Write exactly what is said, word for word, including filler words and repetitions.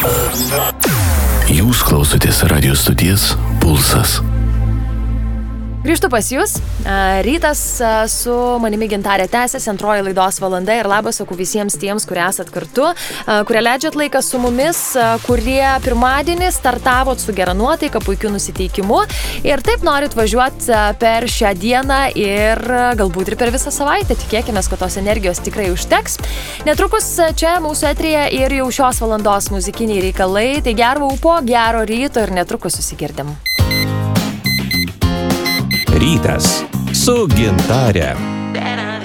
Jūs klausotės radio stoties Pulsas. Grįžtu pas jūs. Rytas su manimi Gintarė tęsiasi, antroji laidos valanda ir labas sakau visiems tiems, kurie esat kartu, kurie leidžiat laiką su mumis, kurie pirmadienį startavot su gera nuotaika, puikiu nusiteikimu ir taip norit važiuoti per šią dieną ir galbūt ir per visą savaitę. Tikėkime, kad tos energijos tikrai užteks. Netrukus čia mūsų eteryje ir jau šios valandos muzikiniai reikalai, tai gero ūpo, gero ryto ir netrukus susigirdim. Rytas su Gintare.